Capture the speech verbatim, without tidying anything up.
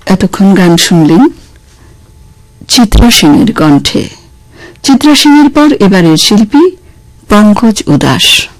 এতক্ষণ গান শুনলেন চিত্রা সিংয়ের কণ্ঠে। চিত্রা সিংয়ের পর এবারের শিল্পী পঙ্কজ উদাস।